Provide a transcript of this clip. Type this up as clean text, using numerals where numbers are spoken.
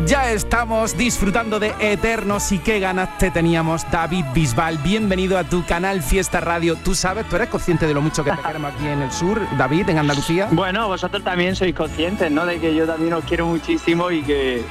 Ya estamos disfrutando de Eternos y qué ganas te teníamos, David Bisbal. Bienvenido a tu canal Fiesta Radio. Tú sabes, tú eres consciente de lo mucho que te queremos aquí en el sur, David, en Andalucía. Bueno, vosotros también sois conscientes, ¿no? De que yo también os quiero muchísimo y que